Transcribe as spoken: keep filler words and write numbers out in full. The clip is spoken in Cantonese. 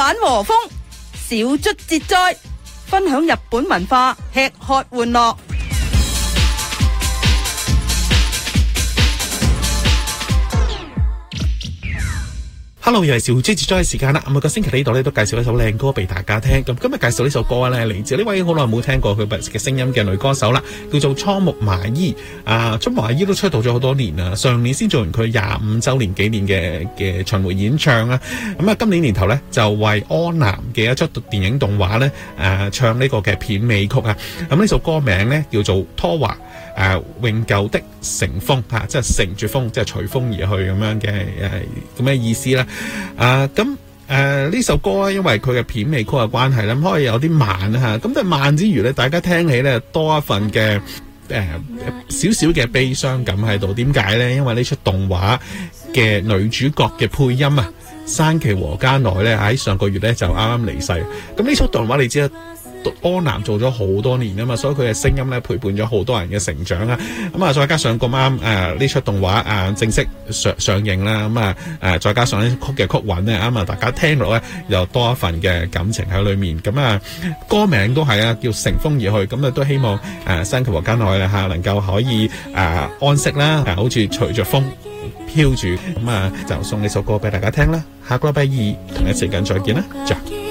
玩和風，小卒節哉，分享日本文化，吃喝玩樂。 Hello， 又係小豬節哉嘅時間啦。每個星期呢度咧都介紹一首靚歌俾大家聽。咁今日介紹呢首歌咧，嚟自呢位好耐冇聽過佢嘅聲音嘅女歌手啦，叫做倉木麻衣。啊，倉木麻衣都出道咗好多年啦，上年先做完佢廿五週年紀念嘅嘅巡迴演唱啊。咁啊，今年年頭咧就為柯南嘅一出電影動畫咧，誒、啊、唱呢個嘅片尾曲啊。咁呢首歌名咧叫做《拖華》。誒、呃、永久的乘風嚇、啊，即係乘住風，即係隨風而去咁樣嘅誒咁嘅意思啦。啊咁誒呢首歌咧，因為佢嘅片尾曲嘅關係咧，可以有啲慢嚇。咁但係慢之餘咧，大家聽起咧多一份嘅誒少少嘅悲傷感喺度。點解咧？因為呢出動畫嘅女主角嘅配音啊，山崎和家奈咧喺上個月咧就啱啱離世。咁呢出動畫你知啦。柯南做咗好多年啊嘛，所以佢嘅聲音咧陪伴咗好多人嘅成長啊。咁啊，再加上咁啱誒呢出動畫啊正式上上映啦，咁啊誒再加上呢曲嘅曲韻咧，啱啊大家聽落咧又多一份嘅感情喺裏面。咁啊歌名都係啊叫乘風而去，咁啊都希望誒山崎和家奈咧嚇能夠可以誒、啊、安息啦，啊好似隨着風飄住。咁啊就送呢首歌俾大家聽啦。下個禮拜二同一時間再見啦，再見。